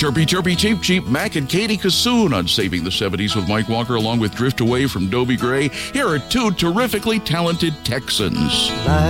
Chirpy, chirpy, cheep, cheep, Mac and Katie Kassoon on Saving the 70s with Mike Walker, along with Drift Away from Dobie Gray. Here are two terrifically talented Texans.